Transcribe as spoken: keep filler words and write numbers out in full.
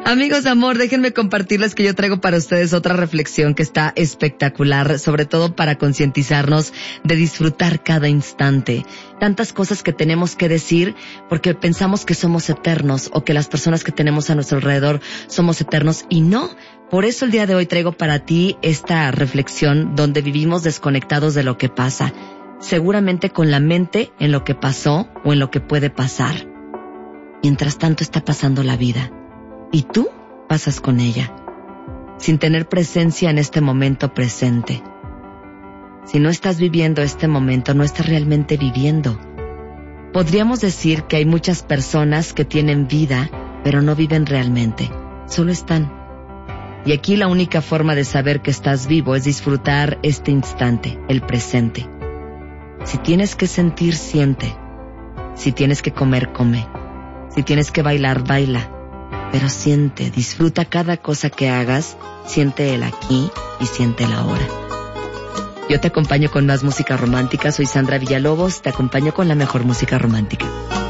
Amigos de amor, déjenme compartirles que yo traigo para ustedes otra reflexión que está espectacular, sobre todo para concientizarnos de disfrutar cada instante. Tantas cosas que tenemos que decir porque pensamos que somos eternos o que las personas que tenemos a nuestro alrededor somos eternos y no. Por eso el día de hoy traigo para ti esta reflexión donde vivimos desconectados de lo que pasa, seguramente con la mente en lo que pasó o en lo que puede pasar. Mientras tanto está pasando la vida. Y tú pasas con ella, sin tener presencia en este momento presente. Si no estás viviendo este momento, no estás realmente viviendo. Podríamos decir que hay muchas personas que tienen vida, pero no viven realmente, solo están. Y aquí la única forma de saber que estás vivo es disfrutar este instante, el presente. Si tienes que sentir, siente. Si tienes que comer, come. Si tienes que bailar, baila. Pero siente, disfruta cada cosa que hagas, siente el aquí y siente el ahora. Yo te acompaño con más música romántica, soy Sandra Villalobos, te acompaño con la mejor música romántica.